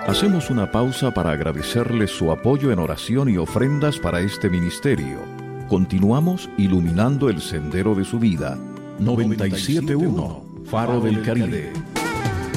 Hacemos una pausa para agradecerles su apoyo en oración y ofrendas para este ministerio. Continuamos iluminando el sendero de su vida. 97.1 Faro del Caribe.